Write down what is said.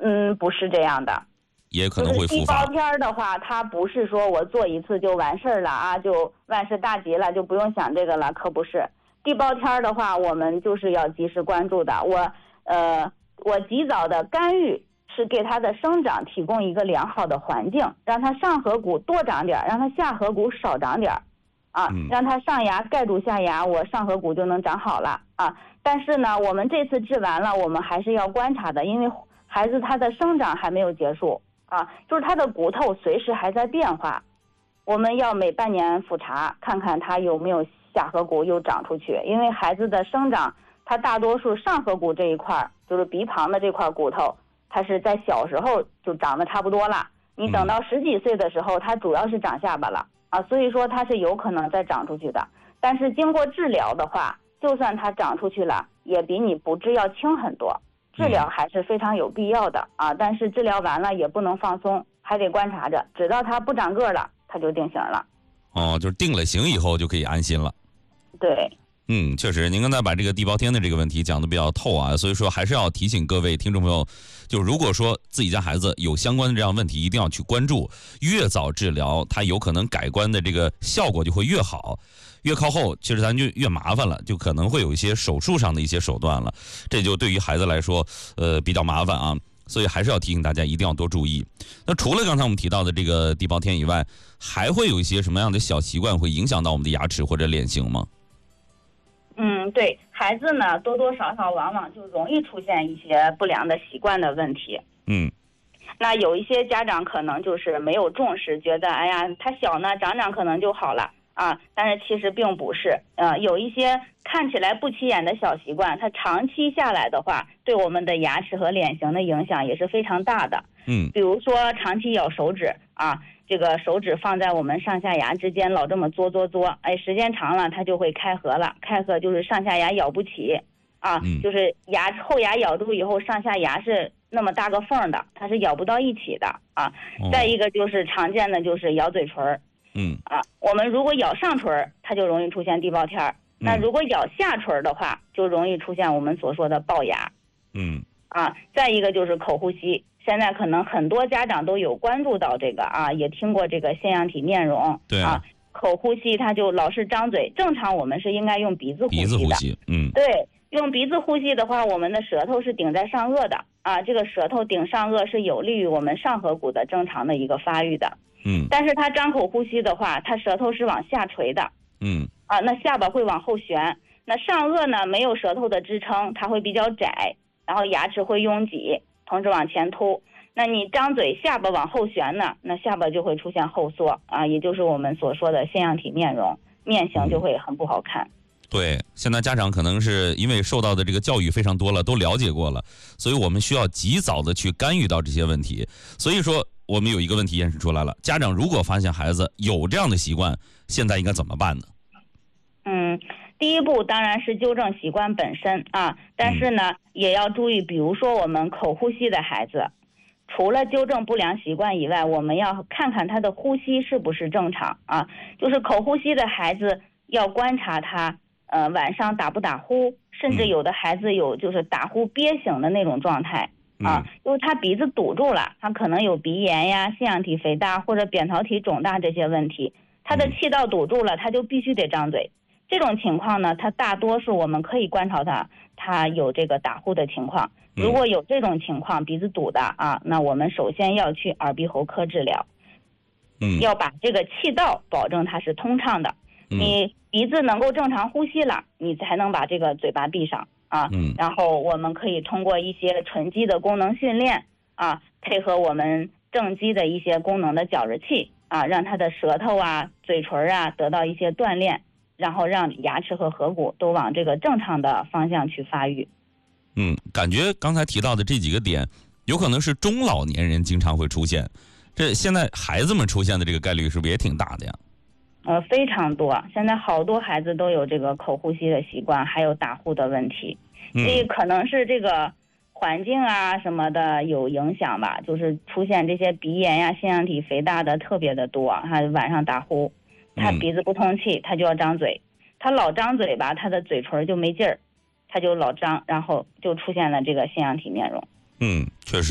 不是这样的， 也可能会复发。 就是地包天的话，它不是说我做一次就完事儿了啊，就万事大吉了，就不用想这个了，可不是。地包天的话，我们就是要及时关注的。我及早的干预是给它的生长提供一个良好的环境，让它上颌骨多长点，让它下颌骨少长点啊，让它上牙盖住下牙，我上颌骨就能长好了啊。但是呢，我们这次治完了，我们还是要观察的，因为孩子他的生长还没有结束啊，就是他的骨头随时还在变化，我们要每半年复查，看看他有没有下颌骨又长出去。因为孩子的生长，他大多数上颌骨这一块，就是鼻旁的这块骨头，他是在小时候就长得差不多了，你等到10几岁的时候，他主要是长下巴了啊，所以说它是有可能再长出去的。但是经过治疗的话，就算它长出去了，也比你不治要轻很多。治疗还是非常有必要的啊，但是治疗完了也不能放松，还得观察着，直到它不长个了，它就定型了。 哦，就是定了型以后就可以安心了。 对。 确实，您刚才把这个地包天的这个问题讲得比较透啊，所以说还是要提醒各位听众朋友，就如果说自己家孩子有相关的这样问题，一定要去关注，越早治疗，它有可能改观的这个效果就会越好。越靠后，其实咱就越麻烦了，就可能会有一些手术上的一些手段了，这就对于孩子来说，比较麻烦啊，所以还是要提醒大家一定要多注意。那除了刚才我们提到的这个地包天以外，还会有一些什么样的小习惯会影响到我们的牙齿或者脸型吗？ 对，孩子呢多多少少往往就容易出现一些不良的习惯的问题。那有一些家长可能就是没有重视，觉得哎呀他小呢，长长可能就好了啊，但是其实并不是。有一些看起来不起眼的小习惯，它长期下来的话，对我们的牙齿和脸型的影响也是非常大的。比如说长期咬手指啊，这个手指放在我们上下牙之间老这么嘬，时间长了它就会开合了，开合就是上下牙咬不起啊，就是后牙咬住以后，上下牙是那么大个缝的，它是咬不到一起的啊。再一个就是常见的就是咬嘴唇我们如果咬上唇，它就容易出现地包天那如果咬下唇的话，就容易出现我们所说的龅牙。再一个就是口呼吸，现在可能很多家长都有关注到这个啊，也听过这个腺样体面容。 对啊， 口呼吸它就老是张嘴，正常我们是应该用鼻子呼吸的。 鼻子呼吸， 对，用鼻子呼吸的话，我们的舌头是顶在上颚的啊，这个舌头顶上颚是有利于我们上颌骨的正常的一个发育的。但是他张口呼吸的话，他舌头是往下垂的。那下巴会往后旋，那上颚呢没有舌头的支撑，它会比较窄，然后牙齿会拥挤，同时往前凸。那你张嘴，下巴往后旋呢，那下巴就会出现后缩啊，也就是我们所说的腺样体面容，面型就会很不好看。 对，现在家长可能是因为受到的这个教育非常多了，都了解过了，所以我们需要及早的去干预到这些问题。所以说我们有一个问题延伸出来了，家长如果发现孩子有这样的习惯，现在应该怎么办呢？ 第一步当然是纠正习惯本身啊，但是呢也要注意，比如说我们口呼吸的孩子，除了纠正不良习惯以外，我们要看看他的呼吸是不是正常啊。就是口呼吸的孩子要观察他晚上打不打呼，甚至有的孩子有就是打呼憋醒的那种状态啊，因为他鼻子堵住了，他可能有鼻炎呀、腺样体肥大或者扁桃体肿大这些问题，他的气道堵住了，他就必须得张嘴。这种情况呢，他大多数我们可以观察他有这个打呼的情况。如果有这种情况，鼻子堵的啊，那我们首先要去耳鼻喉科治疗。要把这个气道保证它是通畅的。你鼻子能够正常呼吸了，你才能把这个嘴巴闭上啊。然后我们可以通过一些唇肌的功能训练啊，配合我们正畸的一些功能的矫治器啊，让他的舌头啊、嘴唇啊得到一些锻炼。然后让牙齿和颌骨都往这个正常的方向去发育。 感觉刚才提到的这几个点，有可能是中老年人经常会出现，这现在孩子们出现的这个概率是不是也挺大的呀？ 非常多，现在好多孩子都有这个口呼吸的习惯，还有打呼的问题。所以可能是这个环境啊什么的有影响吧，就是出现这些鼻炎呀、腺样体肥大的特别的多，他晚上打呼。他鼻子不通气，他就要张嘴，他老张嘴吧，他的嘴唇就没劲儿，他就老张，然后就出现了这个腺样体面容。 确实。